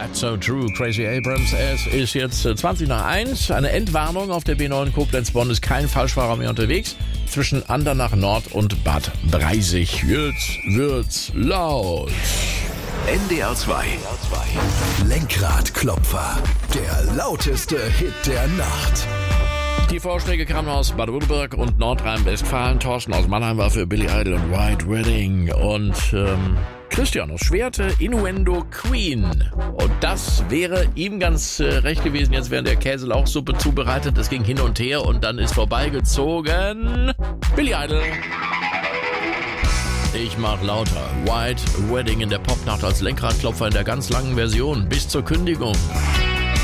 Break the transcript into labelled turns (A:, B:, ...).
A: That's so true, Crazy Abrams. Es ist jetzt 20 nach 1. Eine Endwarnung auf der B9 Koblenz-Bonn ist kein Falschfahrer mehr unterwegs. Zwischen Andernach Nord und Bad Breisig. Jetzt wird's laut.
B: NDR 2. Lenkradklopfer. Der lauteste Hit der Nacht.
A: Die Vorschläge kamen aus Baden-Württemberg und Nordrhein-Westfalen. Thorsten aus Mannheim war für Billy Idol und White Wedding. Und Christian aus Schwerte, Innuendo Queen. Und das wäre ihm ganz recht gewesen. Jetzt während der Käselauchsuppe zubereitet. Es ging hin und her und dann ist vorbeigezogen Billy Idol. Ich mach lauter. White Wedding in der Popnacht als Lenkradklopfer in der ganz langen Version bis zur Kündigung.